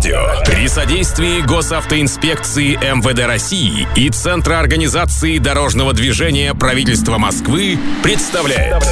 Радио при содействии Госавтоинспекции МВД России и Центра организации дорожного движения правительства Москвы представляет